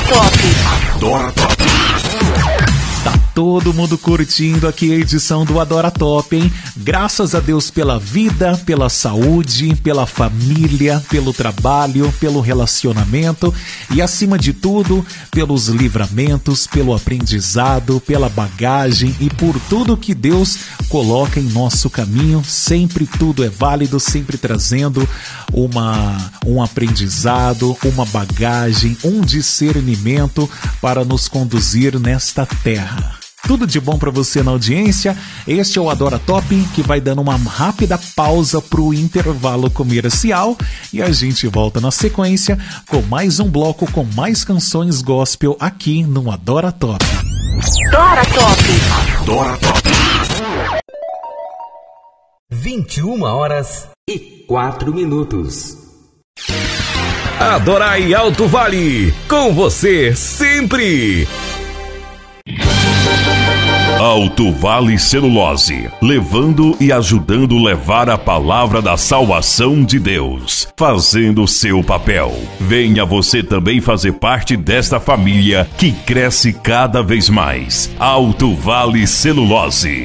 Top. Adora Top. Tá todo mundo curtindo aqui a edição do Adora Top, hein? Graças a Deus pela vida, pela saúde, pela família, pelo trabalho, pelo relacionamento e, acima de tudo, pelos livramentos, pelo aprendizado, pela bagagem e por tudo que Deus coloca em nosso caminho. Sempre tudo é válido, sempre trazendo um aprendizado, uma bagagem, um discernimento para nos conduzir nesta terra. Tudo de bom para você na audiência. Este é o Adora Top, que vai dando uma rápida pausa para o intervalo comercial e a gente volta na sequência com mais um bloco com mais canções gospel aqui no Adora Top. Adora Top. Adora Top. 21h04. Adorai Alto Vale, com você sempre. Alto Vale Celulose, levando e ajudando levar a palavra da salvação de Deus, fazendo o seu papel. Venha você também fazer parte desta família que cresce cada vez mais. Alto Vale Celulose.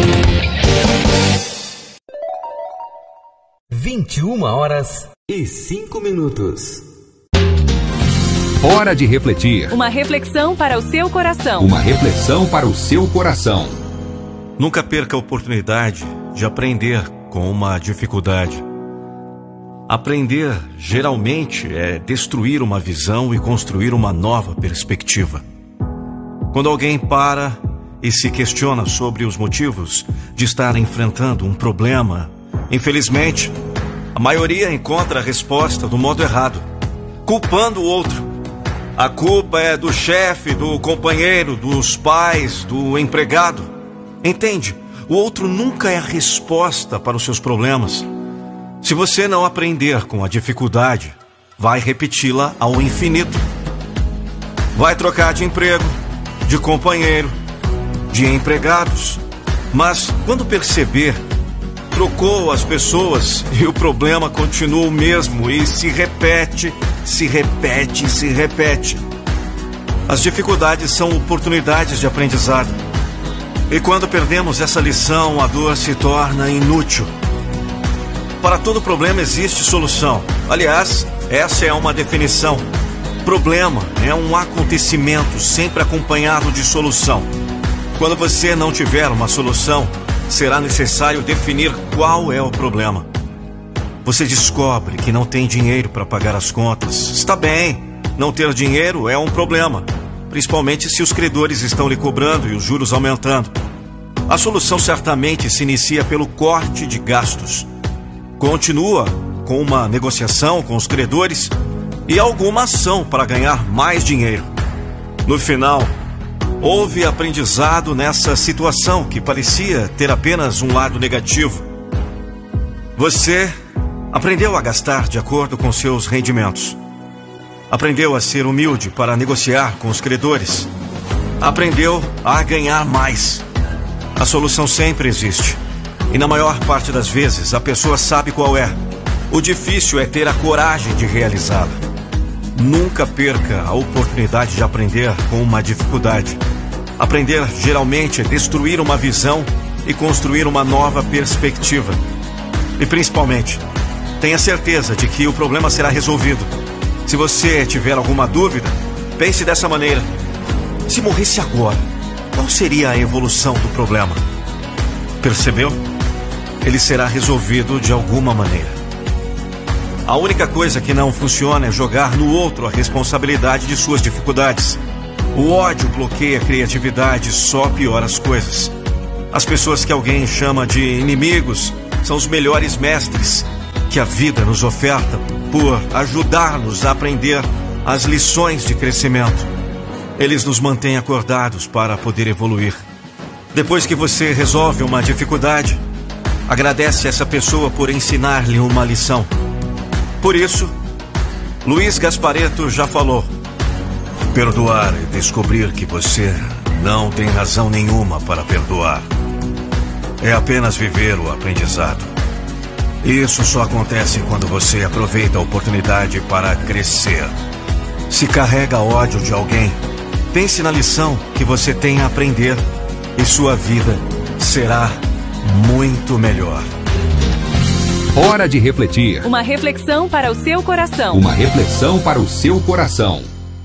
21h05. Hora de refletir. Uma reflexão para o seu coração. Uma reflexão para o seu coração. Nunca perca a oportunidade de aprender com uma dificuldade. Aprender, geralmente, é destruir uma visão e construir uma nova perspectiva. Quando alguém para e se questiona sobre os motivos de estar enfrentando um problema, infelizmente, a maioria encontra a resposta do modo errado, culpando o outro. A culpa é do chefe, do companheiro, dos pais, do empregado. Entende? O outro nunca é a resposta para os seus problemas. Se você não aprender com a dificuldade, vai repeti-la ao infinito. Vai trocar de emprego, de companheiro, de empregados. Mas quando perceber, trocou as pessoas e o problema continua o mesmo e se repete, se repete, se repete. As dificuldades são oportunidades de aprendizado. E quando perdemos essa lição, a dor se torna inútil. Para todo problema existe solução. Aliás, essa é uma definição. Problema é um acontecimento sempre acompanhado de solução. Quando você não tiver uma solução, será necessário definir qual é o problema. Você descobre que não tem dinheiro para pagar as contas. Está bem, não ter dinheiro é um problema, principalmente se os credores estão lhe cobrando e os juros aumentando. A solução certamente se inicia pelo corte de gastos. Continua com uma negociação com os credores e alguma ação para ganhar mais dinheiro. No final, houve aprendizado nessa situação que parecia ter apenas um lado negativo. Você aprendeu a gastar de acordo com seus rendimentos. Aprendeu a ser humilde para negociar com os credores. Aprendeu a ganhar mais. A solução sempre existe. E na maior parte das vezes a pessoa sabe qual é. O difícil é ter a coragem de realizá-la. Nunca perca a oportunidade de aprender com uma dificuldade. Aprender geralmente é destruir uma visão e construir uma nova perspectiva. E principalmente, tenha certeza de que o problema será resolvido. Se você tiver alguma dúvida, pense dessa maneira. Se morresse agora, qual seria a evolução do problema? Percebeu? Ele será resolvido de alguma maneira. A única coisa que não funciona é jogar no outro a responsabilidade de suas dificuldades. O ódio bloqueia a criatividade e só piora as coisas. As pessoas que alguém chama de inimigos são os melhores mestres que a vida nos oferta por ajudar-nos a aprender as lições de crescimento. Eles nos mantêm acordados para poder evoluir. Depois que você resolve uma dificuldade, agradece a essa pessoa por ensinar-lhe uma lição. Por isso, Luiz Gasparetto já falou: perdoar é descobrir que você não tem razão nenhuma para perdoar. É apenas viver o aprendizado. Isso só acontece quando você aproveita a oportunidade para crescer. Se carrega ódio de alguém, pense na lição que você tem a aprender e sua vida será muito melhor. Hora de refletir. Uma reflexão para o seu coração. Uma reflexão para o seu coração.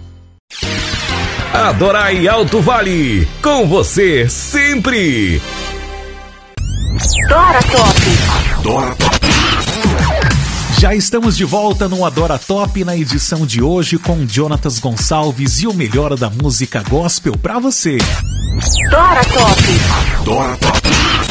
Adorai Alto Vale, com você sempre. Adora Top. Adora Top. Já estamos de volta no Adora Top na edição de hoje com Jonatas Gonçalves e o melhor da música gospel pra você. Adora Top. Adora Top.